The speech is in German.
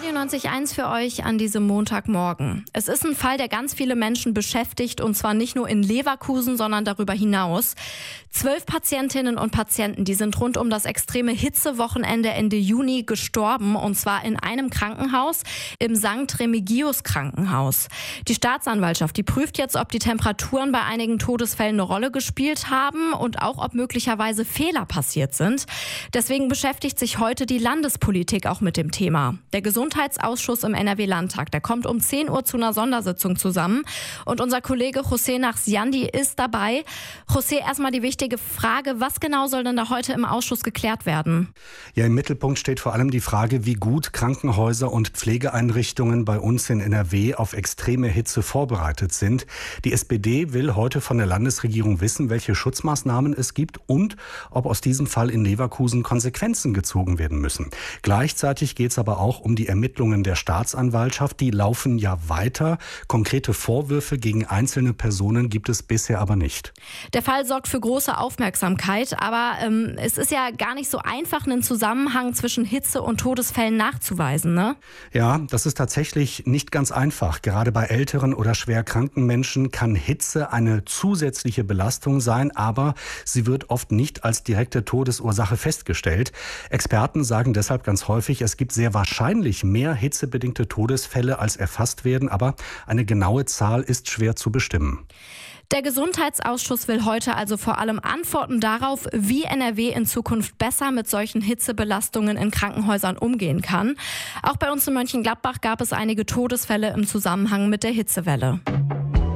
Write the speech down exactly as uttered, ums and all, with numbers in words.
Radio neunzig Komma eins für euch an diesem Montagmorgen. Es ist ein Fall, der ganz viele Menschen beschäftigt, und zwar nicht nur in Leverkusen, sondern darüber hinaus. Zwölf Patientinnen und Patienten, die sind rund um das extreme Hitzewochenende Ende Juni gestorben, und zwar in einem Krankenhaus, im Sankt Remigius Krankenhaus. Die Staatsanwaltschaft, die prüft jetzt, ob die Temperaturen bei einigen Todesfällen eine Rolle gespielt haben und auch, ob möglicherweise Fehler passiert sind. Deswegen beschäftigt sich heute die Landespolitik auch mit dem Thema. Der Gesundheitsausschuss im N R W-Landtag, der kommt um zehn Uhr zu einer Sondersitzung zusammen. Und unser Kollege José Nachsiandi ist dabei. José, erstmal die wichtige Frage, was genau soll denn da heute im Ausschuss geklärt werden? Ja, im Mittelpunkt steht vor allem die Frage, wie gut Krankenhäuser und Pflegeeinrichtungen bei uns in N R W auf extreme Hitze vorbereitet sind. Die S P D will heute von der Landesregierung wissen, welche Schutzmaßnahmen es gibt und ob aus diesem Fall in Leverkusen Konsequenzen gezogen werden müssen. Gleichzeitig geht es aber auch um die Ermittlungen der Staatsanwaltschaft. Die laufen ja weiter. Konkrete Vorwürfe gegen einzelne Personen gibt es bisher aber nicht. Der Fall sorgt für große Aufmerksamkeit, aber ähm, es ist ja gar nicht so einfach, einen Zusammenhang zwischen Hitze und Todesfällen nachzuweisen, ne? Ja, das ist tatsächlich nicht ganz einfach. Gerade bei älteren oder schwer kranken Menschen kann Hitze eine zusätzliche Belastung sein, aber sie wird oft nicht als direkte Todesursache festgestellt. Experten sagen deshalb ganz häufig, es gibt sehr wahrscheinlich mehr hitzebedingte Todesfälle, als erfasst werden, aber eine genaue Zahl ist schwer zu bestimmen. Der Gesundheitsausschuss will heute also vor allem Antworten darauf, wie N R W in Zukunft besser mit solchen Hitzebelastungen in Krankenhäusern umgehen kann. Auch bei uns in Mönchengladbach gab es einige Todesfälle im Zusammenhang mit der Hitzewelle.